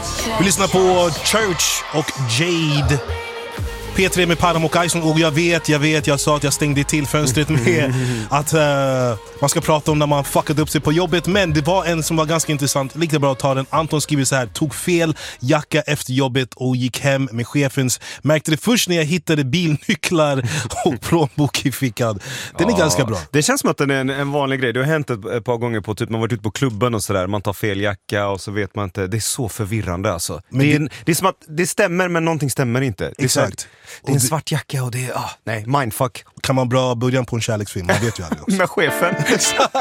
Vi lyssnar på Church och Jade. P3 med Paramo Kajson. Och jag sa att jag stängde till fönstret med att man ska prata om när man fuckade upp sig på jobbet. Men det var en som var ganska intressant. Lika bra att ta den. Anton skriver så här: tog fel jacka efter jobbet och gick hem med chefens. Märkte det först när jag hittade bilnycklar och plånbok i fickan. Den är ganska bra. Det känns som att den är en vanlig grej. Det har hänt ett par gånger på typ man varit ute på klubben och sådär. Man tar fel jacka och så vet man inte. Det är så förvirrande alltså. Men det är som att det stämmer men någonting stämmer inte. Exakt. Det är en svart jacka och det är, nej, mindfuck. Kan man bra början på en kärleksfilm, man vet ju aldrig också. Med chefen.